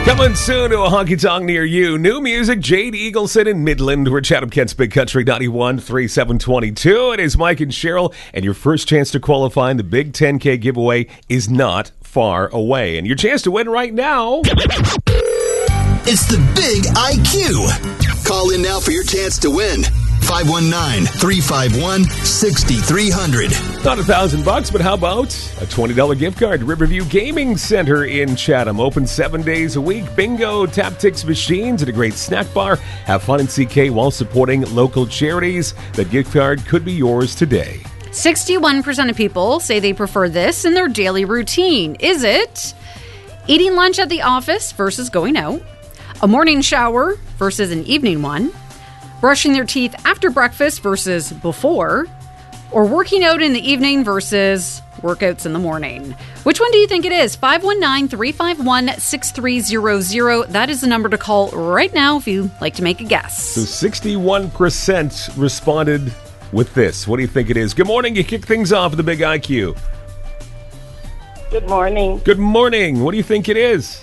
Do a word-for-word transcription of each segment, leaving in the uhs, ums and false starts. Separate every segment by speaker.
Speaker 1: Coming soon to a honky-tonk near you. New music, Jade Eagleson in Midland. We're Chatham Kent's Big Country ninety-one three seven twenty-two. It is Mike and Cheryl, and your first chance to qualify in the Big ten K giveaway is not far away. And your chance to win right now...
Speaker 2: It's the Big I Q. Call in now for your chance to win. five one nine, three five one, six three zero zero.
Speaker 1: Not a thousand bucks, but how about a twenty dollars gift card? Riverview Gaming Center in Chatham. Open seven days a week. Bingo, tap-tix machines, and a great snack bar. Have fun in C K while supporting local charities. That gift card could be yours today.
Speaker 3: sixty-one percent of people say they prefer this in their daily routine. Is it eating lunch at the office versus going out? A morning shower versus an evening one? Brushing their teeth after breakfast versus before? Or working out in the evening versus workouts in the morning? Which one do you think it is? five one nine, three five one, six three zero zero. That is the number to call right now if you'd like to make a guess.
Speaker 1: So sixty-one percent responded with this. What do you think it is? Good morning. You kick things off with the Big I Q.
Speaker 4: Good morning.
Speaker 1: Good morning. What do you think it is?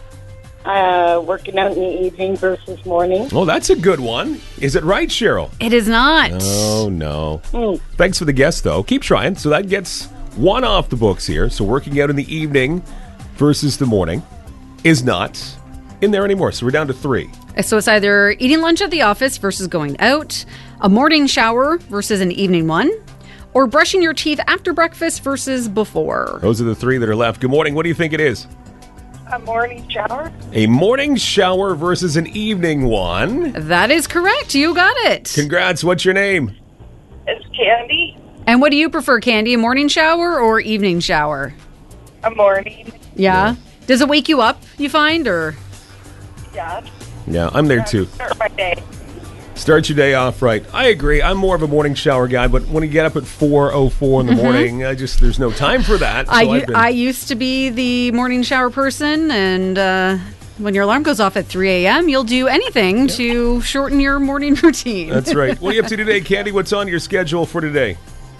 Speaker 4: Uh, working out in the evening versus morning.
Speaker 1: Oh, that's a good one. Is it right, Cheryl?
Speaker 3: It is not.
Speaker 1: Oh, no.
Speaker 4: Mm.
Speaker 1: Thanks for the guess, though. Keep trying. So that gets one off the books here. So working out in the evening versus the morning is not in there anymore. So we're down to three.
Speaker 3: So it's either eating lunch at the office versus going out, a morning shower versus an evening one, or brushing your teeth after breakfast versus before.
Speaker 1: Those are the three that are left. Good morning. What do you think it is?
Speaker 4: A morning shower.
Speaker 1: A morning shower versus an evening one.
Speaker 3: That is correct. You got it.
Speaker 1: Congrats. What's your name?
Speaker 4: It's Candy.
Speaker 3: And what do you prefer, Candy? A morning shower or evening shower?
Speaker 4: A morning.
Speaker 3: Yeah. Does it wake you up, you find, or?
Speaker 4: Yeah.
Speaker 1: Yeah, I'm there too.
Speaker 4: Start my day.
Speaker 1: Start your day off right. I agree. I'm more of a morning shower guy, but when you get up at four oh four in the mm-hmm. morning, I just there's no time for that. So
Speaker 3: I, u-
Speaker 1: been...
Speaker 3: I used to be the morning shower person, and uh, when your alarm goes off at three a.m., you'll do anything yeah. to shorten your morning routine.
Speaker 1: That's right. What are you up to today, Candy? What's on your schedule for today?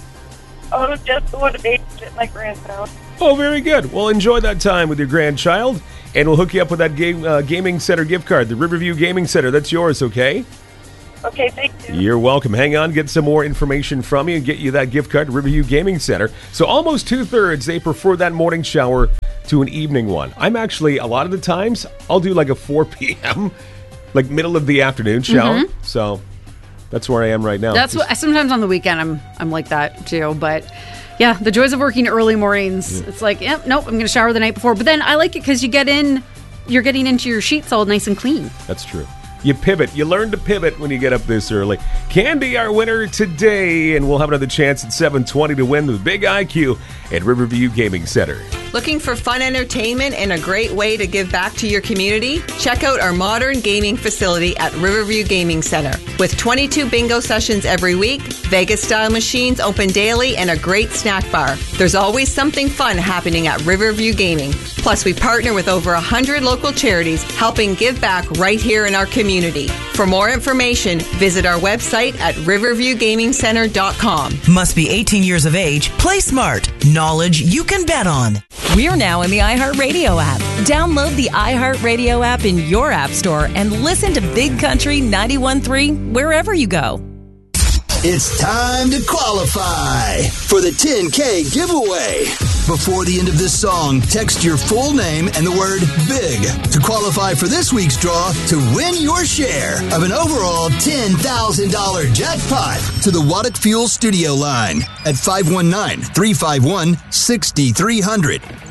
Speaker 4: Oh, just going to babysit my grandchild.
Speaker 1: Oh, very good. Well, enjoy that time with your grandchild, and we'll hook you up with that game, uh, Gaming Center gift card, the Riverview Gaming Center. That's yours, okay?
Speaker 4: Okay, thank you.
Speaker 1: You're welcome. Hang on, get some more information from you and get you that gift card to Riverview Gaming Center. So almost two-thirds, they prefer that morning shower to an evening one. I'm actually, a lot of the times, I'll do like a four p.m., like middle of the afternoon shower. Mm-hmm. So that's where I am right now.
Speaker 3: That's Just, what, sometimes on the weekend I'm I'm like that too. But yeah, the joys of working early mornings. Yeah. It's like, yep, yeah, nope, I'm going to shower the night before. But then I like it because you get in, you're getting into your sheets all nice and clean.
Speaker 1: That's true. You pivot. You learn to pivot when you get up this early. Candy, our winner today, and we'll have another chance at seven twenty to win the Big I Q at Riverview Gaming Center.
Speaker 5: Looking for fun entertainment and a great way to give back to your community? Check out our modern gaming facility at Riverview Gaming Center. With twenty-two bingo sessions every week, Vegas-style machines open daily, and a great snack bar. There's always something fun happening at Riverview Gaming. Plus, we partner with over one hundred local charities helping give back right here in our community. For more information, visit our website at riverview gaming center dot com.
Speaker 6: Must be eighteen years of age. Play smart. Knowledge you can bet on.
Speaker 7: We're now in the iHeartRadio app. Download the iHeartRadio app in your app store and listen to Big Country ninety-one point three wherever you go.
Speaker 2: It's time to qualify for the ten K giveaway. Before the end of this song, text your full name and the word BIG to qualify for this week's draw to win your share of an overall ten thousand dollars jackpot to the Waddick Fuel studio line at five one nine, three five one, six three zero zero.